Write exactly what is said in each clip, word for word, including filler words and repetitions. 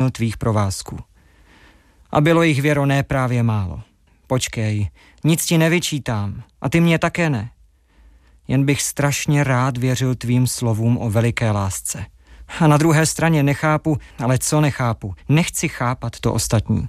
změnil tvých provázků. A bylo jich, Věro, ne právě málo. Počkej, nic ti nevyčítám, a ty mě také ne. Jen bych strašně rád věřil tvým slovům o veliké lásce. A na druhé straně nechápu, ale co nechápu? Nechci chápat to ostatní.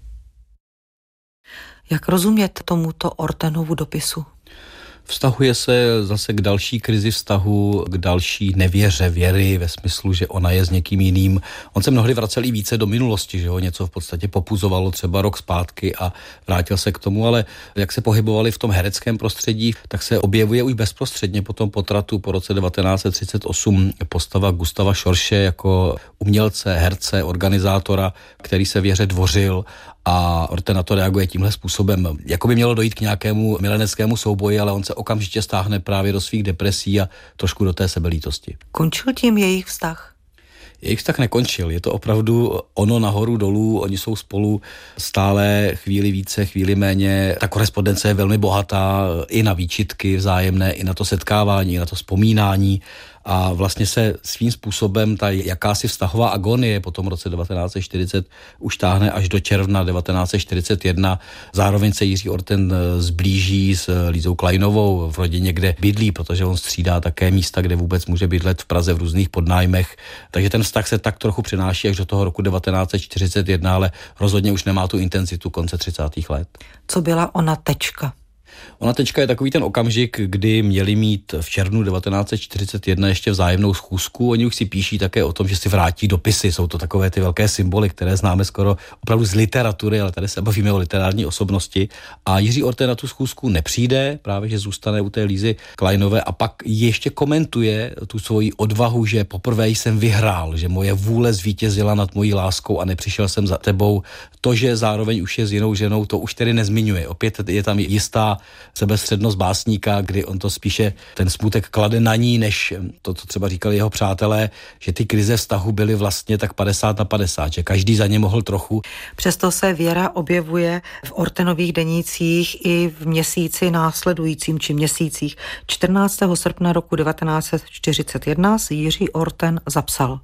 Jak rozumět tomuto Ortenovu dopisu? Vztahuje se zase k další krizi vztahu, k další nevěře věry ve smyslu, že ona je s někým jiným. On se mnohdy vracel i více do minulosti, že ho něco v podstatě popuzovalo třeba rok zpátky a vrátil se k tomu, ale jak se pohybovali v tom hereckém prostředí, tak se objevuje už bezprostředně po tom potratu po roce devatenáct set třicet osm postava Gustava Šorše jako umělce, herce, organizátora, který se věře dvořil. A Orten na to reaguje tímhle způsobem. Jako by mělo dojít k nějakému mileneckému souboji, ale on se okamžitě stáhne právě do svých depresí a trošku do té sebelítosti. Končil tím jejich vztah? Jejich vztah nekončil. Je to opravdu ono nahoru dolů, oni jsou spolu stále chvíli více, chvíli méně. Ta korespondence je velmi bohatá i na výčitky vzájemné, i na to setkávání, i na to vzpomínání. A vlastně se svým způsobem ta jakási vztahová agonie po tom roce devatenáct set čtyřicet už táhne až do června devatenáct set čtyřicet jedna. Zároveň se Jiří Orten zblíží s Lízou Kleinovou v rodině, kde bydlí, protože on střídá také místa, kde vůbec může bydlet v Praze v různých podnájmech. Takže ten vztah se tak trochu přináší až do toho roku devatenáct set čtyřicet jedna, ale rozhodně už nemá tu intenzitu konce třicátých let. Co byla ona tečka? Ona tečka je takový ten okamžik, kdy měli mít v červnu devatenáct set čtyřicet jedna ještě vzájemnou schůzku. Oni už si píší také o tom, že si vrátí dopisy. Jsou to takové ty velké symboly, které známe skoro opravdu z literatury, ale tady se bavíme o literární osobnosti. A Jiří Orten na tu schůzku nepřijde, právě že zůstane u té Lízy Kleinové a pak ještě komentuje tu svoji odvahu, že poprvé jsem vyhrál, že moje vůle zvítězila nad mojí láskou a nepřišel jsem za tebou. To, že zároveň už je s jinou ženou, to už tedy nezmiňuje. Opět je tam jistá sebestřednost básníka, kdy on to spíše ten smutek klade na ní, než to, co třeba říkali jeho přátelé, že ty krize vztahu byly vlastně tak padesát na padesát, že každý za ně mohl trochu. Přesto se věra objevuje v Ortenových denících i v měsíci následujícím, či měsících. čtrnáctého srpna roku devatenáct set čtyřicet jedna si Jiří Orten zapsal.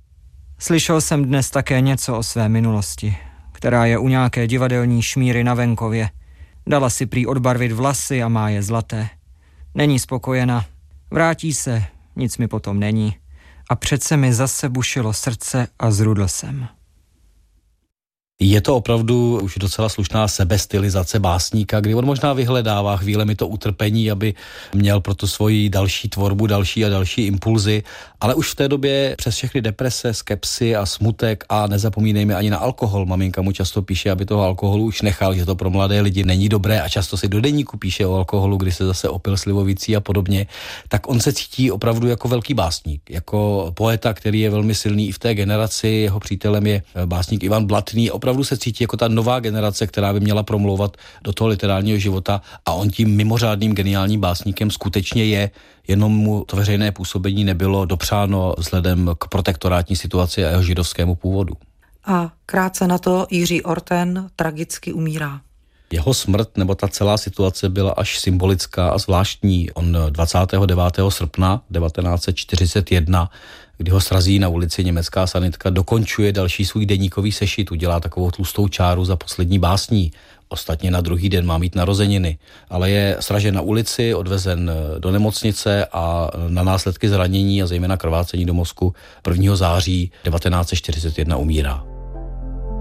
Slyšel jsem dnes také něco o své minulosti, která je u nějaké divadelní šmíry na venkově. Dala si prý odbarvit vlasy a má je zlaté. Není spokojena. Vrátí se, nic mi potom není. A přece mi zase bušilo srdce a zrudl jsem. Je to opravdu už docela slušná sebestylizace básníka, kdy on možná vyhledává chvílemi to utrpení, aby měl pro tu svoji další tvorbu, další a další impulzy, ale už v té době přes všechny deprese, skepsy a smutek a nezapomínejme ani na alkohol. Maminka mu často píše, aby toho alkoholu už nechal, že to pro mladé lidi není dobré a často si do deníku píše o alkoholu, kdy se zase opil slivovicí a podobně, tak on se cítí opravdu jako velký básník, jako poeta, který je velmi silný i v té generaci. Jeho přítelem je básník Ivan Blatný. Opravdu se cítí jako ta nová generace, která by měla promlouvat do toho literárního života a on tím mimořádným geniálním básníkem skutečně je, jenom mu to veřejné působení nebylo dopřáno vzhledem k protektorátní situaci a jeho židovskému původu. A krátce na to Jiří Orten tragicky umírá. Jeho smrt nebo ta celá situace byla až symbolická a zvláštní. On dvacátého devátého srpna devatenáct set čtyřicet jedna, kdy ho srazí na ulici německá sanitka, dokončuje další svůj deníkový sešit, udělá takovou tlustou čáru za poslední básní. Ostatně na druhý den má mít narozeniny, ale je sražen na ulici, odvezen do nemocnice a na následky zranění a zejména krvácení do mozku prvního září devatenáct set čtyřicet jedna umírá.